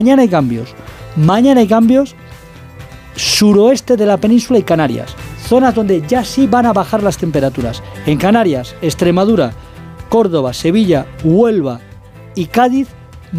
Mañana hay cambios. Mañana hay cambios suroeste de la península y Canarias. Zonas donde ya sí van a bajar las temperaturas. En Canarias, Extremadura, Córdoba, Sevilla, Huelva y Cádiz